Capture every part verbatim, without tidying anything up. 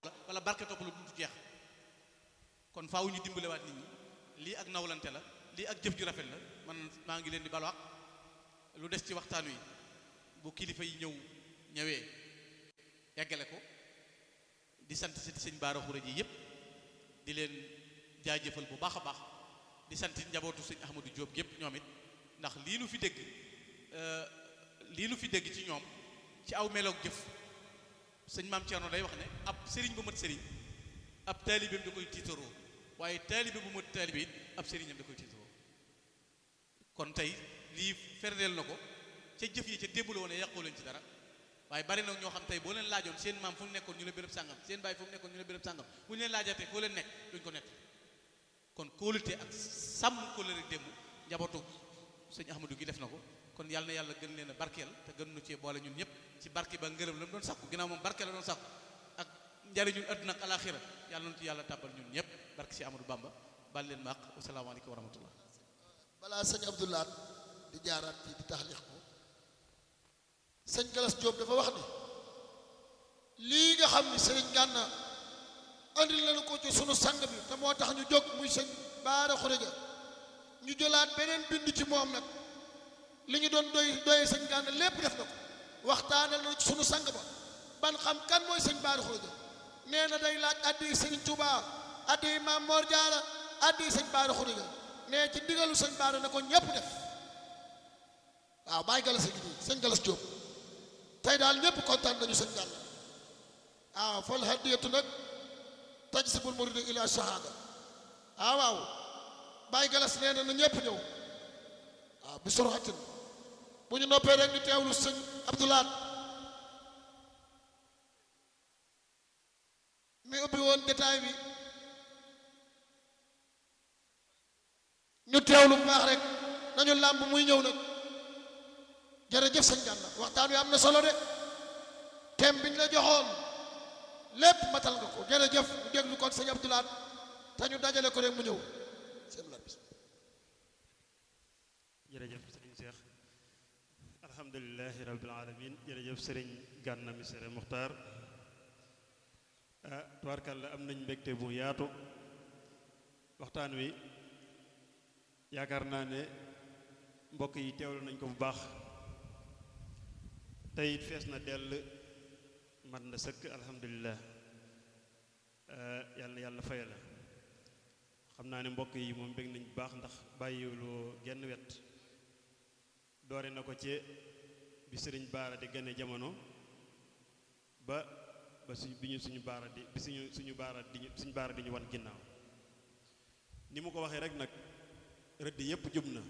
wala barke topp la du jeex kon faaw ñu dimbalewaat nit ñi lii ak nawlante la lii ak jëf ju rafet la man maa ngi leen di balwaq lu des ci waxtaan wi bu kilifa yi ñëw ñëwee yeggale ko di sant si sëñ Baara Xuré ji yëpp di leen jaajëfal bu baax a baax di sant njabootu sëñ Ahmadou Diop yëpp ñoom it ndax lii nu fi dégg lii nu fi dégg ci ñoom ci aw meloog jëf sëñ maam Thierno day wax ne ab sëriñ bu mat sëriñ ab taalibeem da koy tiitaroo waaye taalibe bu mat taalibe it ab sëriñam da koy tiitaroo kon tey lii ferdeel na ko ca jëf yi ca démb la woon yàqoo leen ci dara waaye bari nag ñoo xam tey boo leen laajoon seen maam fu mu nekkoon ñu la béréb sàngam seen baay fu mu nekkoon ñu la béréb sàngam bu ñu leen laajaatee foo leen nekk duñ ko nekk kon kóolute ak sàmm kóolute démb njabootu sëñ Ahmadou gi def na ko kon yàlla na yàlla gën leen a barkeel te gën nu cee boole ñun ñëpp ci barke ba ngërëm la mu doon sàkku ginnaaw moom barke la doon sàkku ak njariñu àdduna ak alaxira yàlla nañu ci yàlla tàbbal ñun ñëpp barke si Amadou Bamba bal leen maaq wasalaamaaleykum wa rahmatullah balaa sëñ Abdoulaat di jaaraat ci di taxliq ko sëñ Galas Diop dafa wax ni lii nga xam ni sëriñ Gànna andil nañu ko ci sunu sang bi te moo tax ñu jóg muy sëñ Baara Xureja ñu jëlaat beneen bind ci moom nag li ñu doon doy doyee sëñ Gànna lépp def na ko waxtaanal na ci sunu sang ba ban xam kan mooy sëñ Baara Xureja nee na day laaj addi sëriñ Tuubaa addi Maam Moor Jaara addi sëñ Baara Xureja nee ci digalu sëñ Baara na ko ñépp def waaw bàyyi Galas gi nii sëñ Galas Diop tey daal ñépp kontaan nañu sëñ Gànna waaw fal hadiyatu nag tajsibul murida ila shahada waaw waaw bàyyi Galas nee na na ñépp ñëw waaw bi soroxatin bu ñu noppee rek ñu teewlu sëñ Abdoulaat mi ubbi woon détail bi ñu teewlu bu baax rek nañu làmb muy ñëw nag jërëjëf sëñ Gànna waxtaan wi am na solo de thème bi ñu la joxoon lépp matal nga ko jërëjëf ñu déglu kon sëñ Abdoulaat te ñu dajale ko rek mu ñëw jërëjëf sëriñ Cheikh alhamdulilahi rabbil alamin jërëjëf sëriñ Gànna Messere Muxtaar ah tubaarkàlla am nañ mbégte bu yaatu waxtaan wi yaakaar naa ne mbokk yi teewlu nañ ko bu baax tey it fees na dell mat na sëkk alhamdulilah yàlla yàlla fay la xam naa ne mbokk yi moom bég nañ bu baax ndax bàyyiwuloo genn wet doore na ko ci bi sëriñ Baara di gane jamono ba ba suñ bi ñu suñu baara di bi suñu suñu baara di suñu baara di ñu wan ginnaaw ni mu ko waxee rek nag rëdd yépp jub na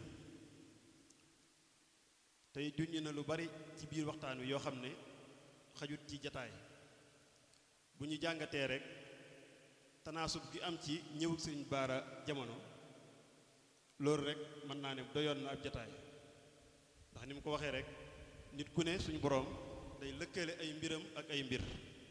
tey duñu na lu bari ci biir waxtaan wi yoo xam ne xajut ci jataay bu ñu jàngatee rek tanaasub gi am ci ñëwug sëriñ Baara jamono loolu rek mën naa ne doyoon na ab jataay ndax ni mu ko waxee rek nit ku ne suñu boroom day lëkkale ay mbiram ak ay mbir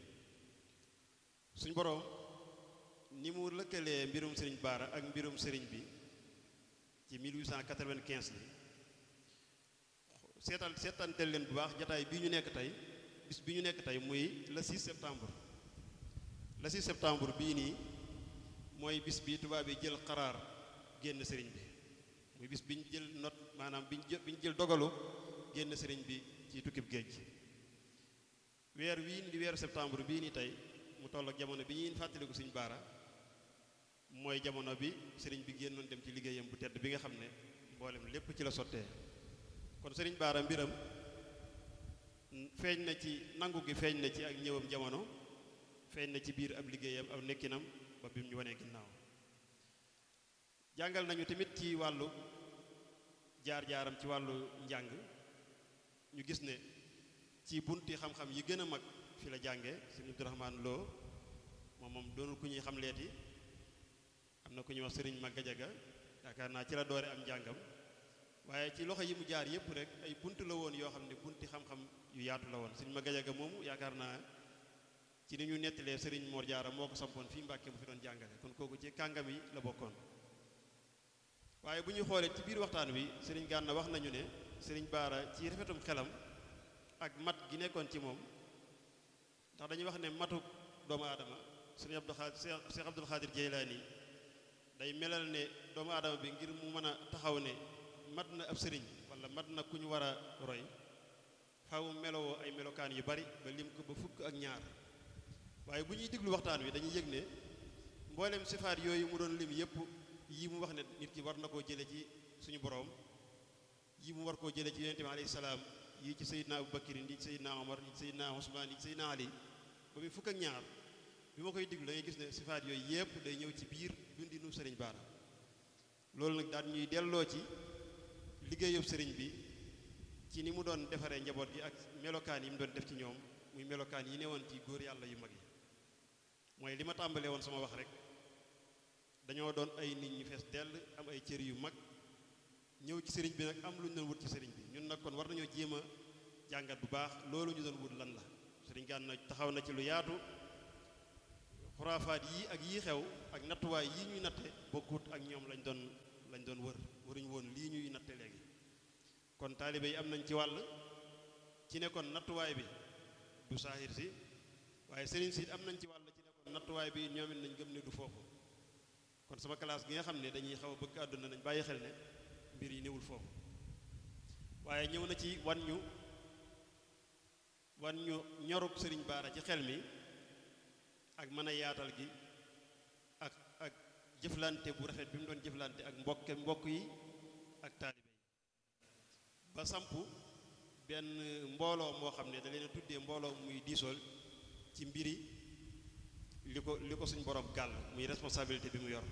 suñu boroom ni mu lëkkalee mbirum sëriñ Baara ak mbirum sëriñ bi ci mille huit cent quatre-vingt-quinze li seetal seetantel leen bu baax jataay bii ñu nekk tey bis bi ñu nekk tey muy le six septembre le six septembre bii nii mooy bis bi tubaab yi jël xaraar génn sëriñ bi muy bis bi ñu jël not maanaam bi ñu jël bi ñu jël dogalu génn sëriñ bi ci tukkib géej weer wii di weeru septembre bii nii tey mu toll ak jamono bi ñuy fàttaliku Sëriñ Baara mooy jamono bi sëriñ bi génnoon dem ci liggéeyam bu tedd bi nga xam ne mboolem lépp ci la sottee kon Sëriñ Baara mbiram feeñ na ci nangu gi feeñ na ci ak ñëwam jamono feeñ na ci biir ab liggéeyam ab nekkinam ba bi mu ñu wanee ginnaaw jàngal nañu tamit ci wàllu jaar-jaaram ci wàllu njàng ñu gis ne ci bunti xam-xam yi gën a mag fi la jànge sëñ Abdourahmane Lo moom moom doonul ku ñuy xam leeti am na ku ñuy wax sëriñ Magga Jaga yaakaar naa ci la doore am njàngam waaye ci loxo yi mu jaar yépp rek ay bunt la woon yoo xam ne bunti xam-xam yu yaatu la woon sëriñ Magga Jaga moomu yaakaar naa ci ni ñu nettalee sëriñ Mor Jaara moo ko sampoon fii Mbàkke mu fi doon jàngale kon kooku ci kàngam yi la bokkoon waaye bu ñu xoolee ci biir waxtaan wi sëriñ Gànna wax nañu ne sëriñ Baara ci rafetum xelam ak mat gi nekkoon ci moom ndax dañuy wax ne matu doomu aadama sëriñ Abdou Khadir Cheikh Abdul Khadir Jeylaani day melal ne doomu aadama bi ngir mu mën a taxaw ne mat na ab sëriñ wala mat na ku ñu war a roy faaw melowoo ay melokaan yu bari ba lim ko ba fukk ak ñaar waaye bu ñuy diglu waxtaan wi dañuy yëg ne mboolem sifaat yooyu mu doon lim yépp yi mu wax ne nit ki war na koo jële ci suñu boroom yi mu war koo jële ci yonente bi alayhi salaam yi ci Seydina Abubakar yi ci Seydina Omar yi ci Seydina Usmaan yi ci Seydina Ali ba muy fukk ak ñaar bi ma koy diglu da ngay gis ne sifaat yooyu yépp day ñëw ci biir dundinu sëriñ Bara loolu nag daan ñuy delloo ci liggéeyub sëriñ bi ci ni mu doon defaree njaboot gi ak melokaan yi mu doon def ci ñoom muy melokaan yi newoon ci góor yàlla yu mag yi mooy li ma tàmbalee woon sama wax rek dañoo doon ay nit ñu fees dell am ay cër yu mag ñëw ci sëriñ bi nag am lu ñu doon wut ci sëriñ bi ñun nag kon war nañoo jéem a jàngat bu baax loolu ñu doon wut lan la sëriñ Gana taxaw na ci lu yaatu xuraafaat yii ak yii xew ak nattuwaay yii ñuy natte bokkut ak ñoom lañ doon lañ doon wër waruñu woon lii ñuy natte léegi kon taalibe yi am nañ ci wàll ci ne kon nattuwaay bi du saahir si waaye sëriñ si am nañ ci wàll ci ne kon nattuwaay bi ñoom it nañ gëm ne du foofu kon sama classe gi nga xam ne dañuy xaw a bëgg àdduna nañ bàyyi xel ne mbir yi newul foofu waaye ñëw na ci wan ñu wan ñu ñoruk sëriñ Bara ci xel mi ak mën a yaatal gi ak ak jëflante bu rafet bi mu doon jëflante ak mbokk mbokk yi ak taalibe yi ba samp benn mbooloo moo xam ne da leen a tuddee mbooloo muy diisool ci mbiri li ko li ko suñ borom gàll muy responsabilité bi mu yor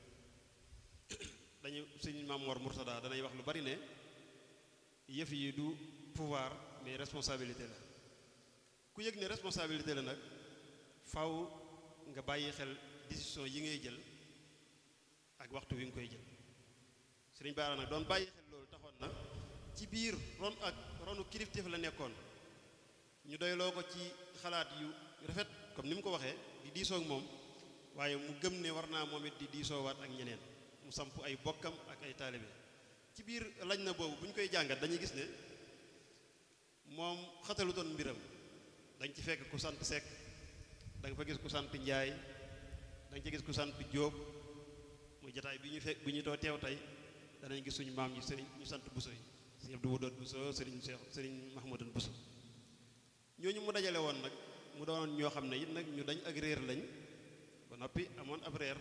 dañu suñ Mamoor Murtada danay wax lu bari ne yëf yi du pouvoir mais responsabilité la ku yëg ne responsabilité la nag faw nga bàyyi xel décision yi ngay jël ak waxtu wi nga koy jël Sëriñ Bara nag doon bàyyi xel loolu taxoon na ci biir ron ak ronu kilifteef la nekkoon ñu doyloo ko ci xalaat yu rafet comme ni mu ko waxee di diisoo ak moom waaye mu gëm ne war naa moom it di diisoowaat ak ñeneen mu samp ay bokkam ak ay taalibe ci biir lañ na boobu bu ñu koy jàngat dañuy gis ne moom xatalutoon mbiram dañ ci fekk ku sant Seck da nga fa gis ku sant Njaay da nga ci gis ku sant Jóob muy jataay bi ñu fekk bi ñu too teew tey danañ gis suñu maam ñi sëriñ ñu sant Buso yi sëriñ Abdou Wadoot Buso sëriñ Cheikh sëriñ Mahmoudan Buso ñooñu mu dajale woon nag mu doonoon ñoo xam ne it nag ñu dañ ak réer lañ ba noppi amoon ab réer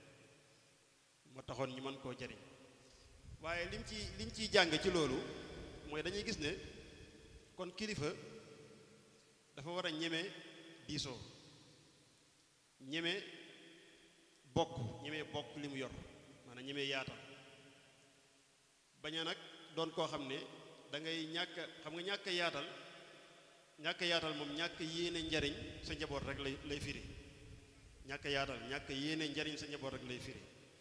moo taxoon ñu mën koo jariñ waaye lim ci liñ ciy jàng ci loolu mooy dañuy gis ne kon kilifa dafa war a ñeme diisoo ñeme bokk ñeme bokk li mu yor maanaam ñeme yaatal bañ a nag doon koo xam ne da ngay ñàkk xam nga ñàkk yaatal ñàkk yaatal moom ñàkk yéene njariñ sa njaboot rek lay lay firi ñàkk yaatal ñàkk yéene njariñ sa njaboot rek lay firi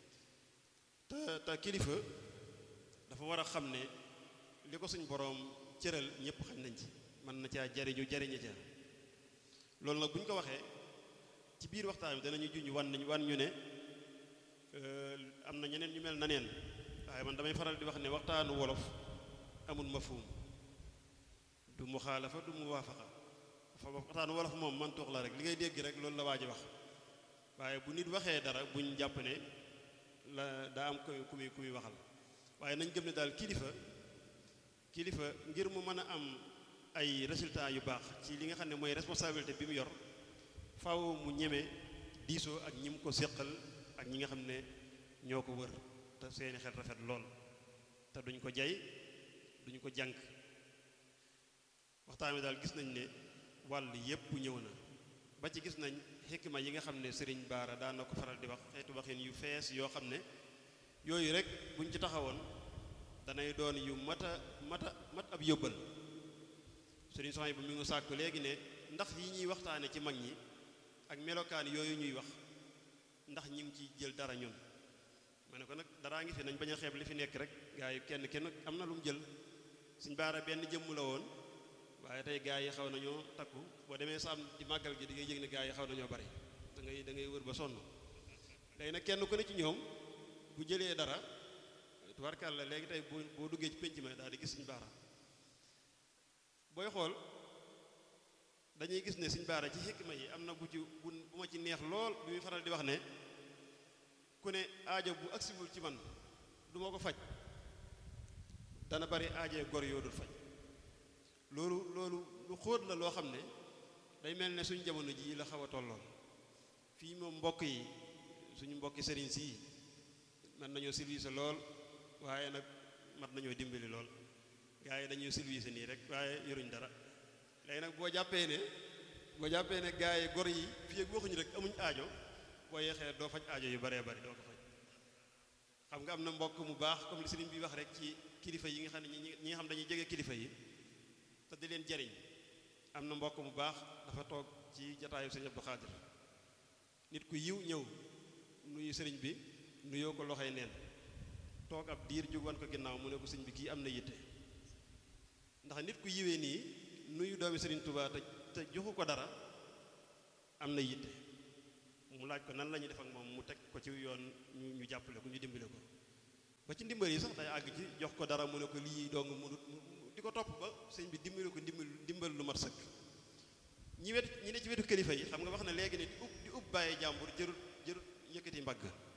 te te kilifa dafa war a xam ne li ko suñ boroom cëral ñëpp xam nañ ci mën na caa jariñu jariña ca loolu nag bu ñu ko waxee ci biir waxtaan bi danañu juñ wan nañ wan ñu ne am na ñeneen ñu mel na neen waaye man damay faral di wax ne waxtaanu wolof amul mafhum du muxaalafa du muwaafaqa fa waxtaanu wolof moom man tuux la rek li ngay dégg rek loolu la waa ji wax waaye bu nit waxee dara buñ jàpp ne la daa am ku muy ku muy waxal waaye nañ gëm ne daal kilifa kilifa ngir mu mën a am ay résultats yu baax ci li nga xam ne mooy responsabilité bi mu yor faaw mu ñeme diisoo ak ñi mu ko séqal ak ñi nga xam ne ñoo ko wër te seeni xel rafet lool te duñ ko jay duñ ko jànk waxtaan wi daal gis nañ ne wàll yépp ñëw na ba ci gis nañ xikma yi nga xam ne Sëriñ Bara daan na ko faral di wax xeetu waxin yu fees yoo xam ne yooyu rek buñ ci taxawoon danay doon yu mat a mat a mat ab yóbbal Sëriñ Soxna bu mi ngi sàkk léegi ne ndax yi ñuy waxtaane ci mag ñi ak melokaan yooyu ñuy wax ndax ñi ngi ci jël dara ñun ma ne ko nag daraa ngi fi nañ bañ a xeeb li fi nekk rek gaa yi kenn kenn am na lu mu jël Sëriñ Bara benn jëmm la woon waaye tey gaa yi xaw nañoo takku boo demee saam di màggal gi di ngay yëg ne gaa yi xaw nañoo bari da ngay da ngay wër ba sonn léegi nag kenn ku ne ci ñoom bu jëlee dara tubarkàlla léegi tey boo boo duggee ci pénc ma daal di gis Sëriñ Bara booy xool dañuy gis ne Sëñ Baara ci xikma yi am na bu ci bu ma ci neex lool bi muy faral di wax ne ku ne aajo bu agsiwul ci man du ma ko faj dana bari aajee gor yoo dul faj loolu loolu lu xóot la loo xam ne day mel ne suñ jamono ji la xaw a tolloon fii moom mbokk yi suñu mbokki sëriñ si man nañoo silwiise lool waaye nag mat nañoo dimbali lool gaa yi dañuy silwiise nii rek waaye yoruñ dara léegi nag boo jàppee ne boo jàppee ne gaa yi gor yi fii ak waxuñu rek amuñ aajo boo yeexee doo faj aajo yu baree bari doo ko faj xam nga am na mbokk mu baax comme li sëriñ bi wax rek ci kilifa yi nga xam ne ñi ñi nga xam dañuy jege kilifa yi te di leen jariñ am na mbokk mu baax dafa toog ci jataayu sëriñ Abdou Khadir nit ku yiw ñëw nuyu sëriñ bi nuyoo ko loxoy neen toog ab diir jóg wan ko ginnaaw mu ne ko sëriñ bi kii am na yitte ndax nit ku yiwee nii nuyu doomi sëriñ Touba te te joxu ko dara am na yitte mu laaj ko nan la ñuy def ak moom mu teg ko ci yoon ñu ñu jàppale ko ñu dimbale ko ba ci ndimbal yi sax day àgg ci jox ko dara mu ne ko lii dong mu di ko topp ba sëñ bi dimbale ko dimbal dimbal lu mat sëkk ñi wet ñi ne ci wetu kilifa yi xam nga wax na léegi ne di ub di ub bàyyi jàmbur jërut jërut yëkkati mbagg